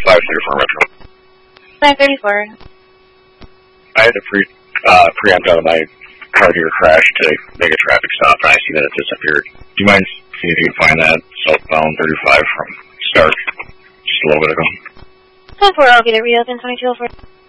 534 Metro. 534. I had to preempt out of my car here crash to make a traffic stop, and I see that it disappeared. Do you mind seeing if you can find that southbound 35 from Stark just a little bit ago? 10-4, I'll get it reopened, 2204.